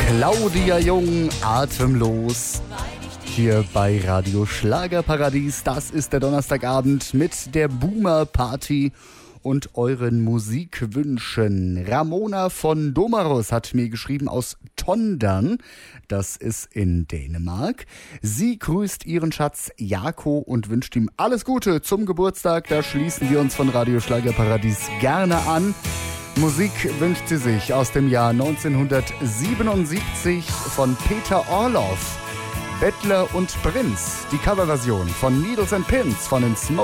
Claudia Jung, atemlos. Hier bei Radio Schlagerparadies. Das ist der Donnerstagabend mit der Boomer Party und euren Musikwünschen. Ramona von Domarus hat mir geschrieben aus Tondern. Das ist in Dänemark. Sie grüßt ihren Schatz Jako und wünscht ihm alles Gute zum Geburtstag. Da schließen wir uns von Radio Schlagerparadies gerne an. Musik wünscht sie sich aus dem Jahr 1977 von Peter Orloff. Bettler und Prinz, die Coverversion von Needles and Pins von den Smoke